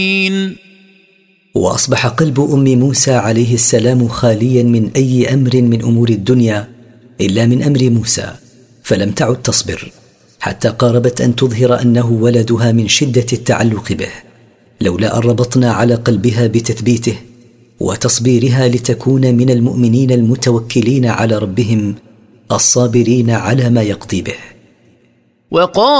وأصبح قلب أم موسى عليه السلام خاليا من أي أمر من أمور الدنيا إلا من أمر موسى، فلم تعد تصبر حتى قاربت أن تظهر أنه ولدها من شدة التعلق به، لولا أن ربطنا على قلبها بتثبيته وتصبيرها لتكون من المؤمنين المتوكلين على ربهم الصابرين على ما يقضي به.